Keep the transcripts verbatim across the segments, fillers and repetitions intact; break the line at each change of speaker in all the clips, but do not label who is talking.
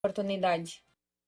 oportunidade.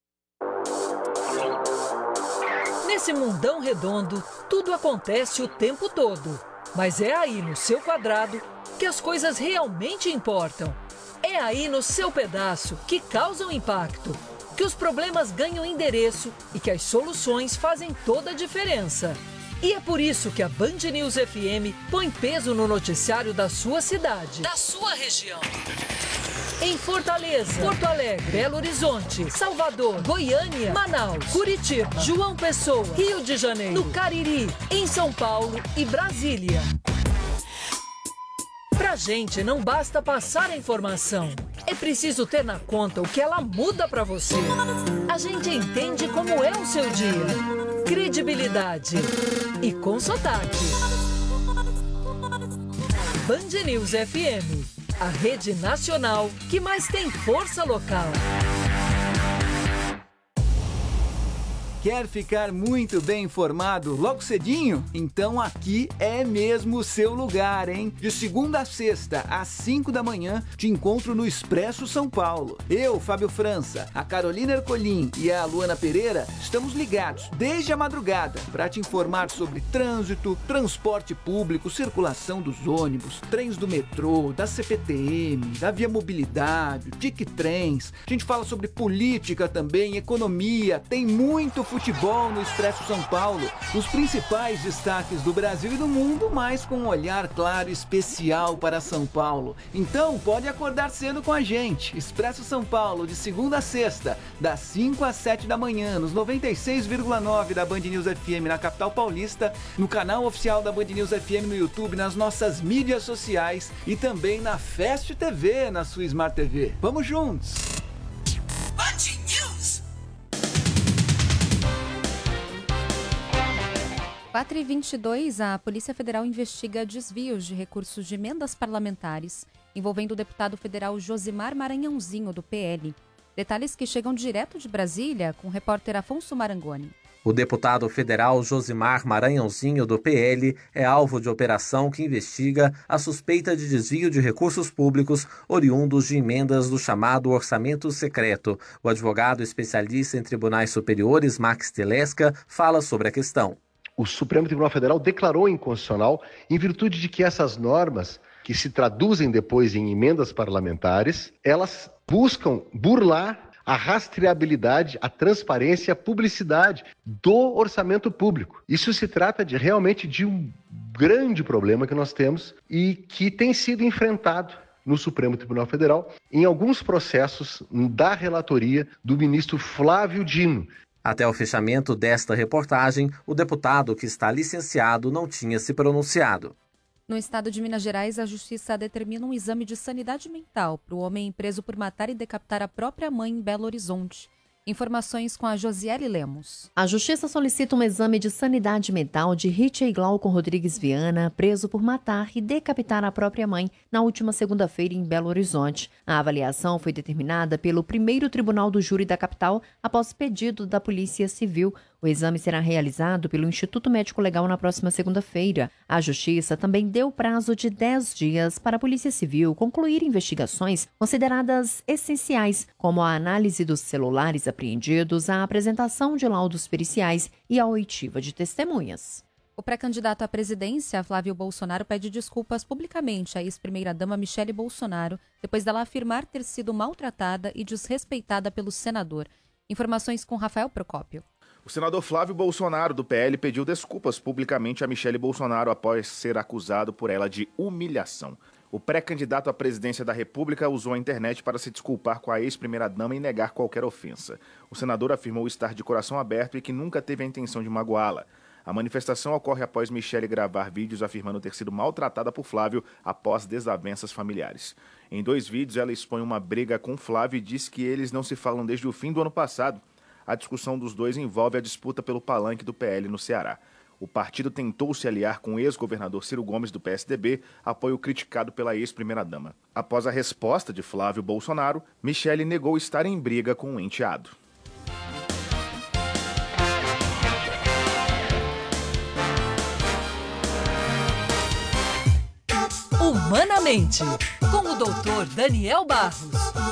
Nesse mundão redondo, tudo acontece o tempo todo. Mas é aí no seu quadrado que as coisas realmente importam. É aí no seu pedaço que causam impacto, que os problemas ganham endereço e que as soluções fazem toda a diferença. E é por isso que a Band News F M põe peso no noticiário da sua cidade, da sua região. Em Fortaleza, Porto Alegre, Belo Horizonte, Salvador, Goiânia, Manaus, Curitiba, João Pessoa, Rio de Janeiro, no Cariri, em São Paulo e Brasília. Pra gente não basta passar a informação, é preciso ter na conta o que ela muda pra você. A gente entende como é o seu dia. Credibilidade e com sotaque. Band News F M, a rede nacional que mais tem força local.
Quer ficar muito bem informado logo cedinho? Então aqui é mesmo o seu lugar, hein? De segunda a sexta, às cinco da manhã, te encontro no Expresso São Paulo. Eu, Fábio França, a Carolina Ercolim e a Luana Pereira estamos ligados desde a madrugada para te informar sobre trânsito, transporte público, circulação dos ônibus, trens do metrô, da C P T M, da Via Mobilidade, Tic Trens. A gente fala sobre política também, economia, tem muito futebol no Expresso São Paulo, os principais destaques do Brasil e do mundo, mas com um olhar claro e especial para São Paulo. Então pode acordar cedo com a gente. Expresso São Paulo, de segunda a sexta, das cinco às sete da manhã, nos noventa e seis vírgula nove da Band News F M na capital paulista, no canal oficial da Band News F M no YouTube, nas nossas mídias sociais e também na Fast T V, na sua Smart T V. Vamos juntos!
Band News!
quatro e vinte e dois, a Polícia Federal investiga desvios de recursos de emendas parlamentares envolvendo o deputado federal Josimar Maranhãozinho, do P L. Detalhes que chegam direto de Brasília com o repórter Afonso Marangoni.
O deputado federal Josimar Maranhãozinho, do P L, é alvo de operação que investiga a suspeita de desvio de recursos públicos oriundos de emendas do chamado orçamento secreto. O advogado especialista em tribunais superiores, Max Telesca, fala sobre a questão.
O Supremo Tribunal Federal declarou inconstitucional em virtude de que essas normas, que se traduzem depois em emendas parlamentares, elas buscam burlar a rastreabilidade, a transparência e a publicidade do orçamento público. Isso se trata de realmente de um grande problema que nós temos e que tem sido enfrentado no Supremo Tribunal Federal em alguns processos da relatoria do ministro Flávio Dino.
Até o fechamento desta reportagem, o deputado que está licenciado não tinha se pronunciado.
No estado de Minas Gerais, a Justiça determina um exame de sanidade mental para o homem preso por matar e decapitar a própria mãe em Belo Horizonte. Informações com a Josiele Lemos.
A Justiça solicita um exame de sanidade mental de Richey Glaucon Rodrigues Viana, preso por matar e decapitar a própria mãe na última segunda-feira em Belo Horizonte. A avaliação foi determinada pelo primeiro Tribunal do Júri da capital após pedido da Polícia Civil. O exame será realizado pelo Instituto Médico Legal na próxima segunda-feira. A Justiça também deu prazo de dez dias para a Polícia Civil concluir investigações consideradas essenciais, como a análise dos celulares apreendidos, a apresentação de laudos periciais e a oitiva de testemunhas.
O pré-candidato à presidência, Flávio Bolsonaro, pede desculpas publicamente à ex-primeira-dama Michele Bolsonaro, depois dela afirmar ter sido maltratada e desrespeitada pelo senador. Informações com Rafael Procópio.
O senador Flávio Bolsonaro, do P L, pediu desculpas publicamente a Michele Bolsonaro após ser acusado por ela de humilhação. O pré-candidato à presidência da República usou a internet para se desculpar com a ex-primeira-dama e negar qualquer ofensa. O senador afirmou estar de coração aberto e que nunca teve a intenção de magoá-la. A manifestação ocorre após Michele gravar vídeos afirmando ter sido maltratada por Flávio após desavenças familiares. Em dois vídeos, ela expõe uma briga com Flávio e diz que eles não se falam desde o fim do ano passado. A discussão dos dois envolve a disputa pelo palanque do P L no Ceará. O partido tentou se aliar com o ex-governador Ciro Gomes do P S D B, apoio criticado pela ex-primeira-dama. Após a resposta de Flávio Bolsonaro, Michele negou estar em briga com o enteado.
Humanamente, com o doutor Daniel Barros.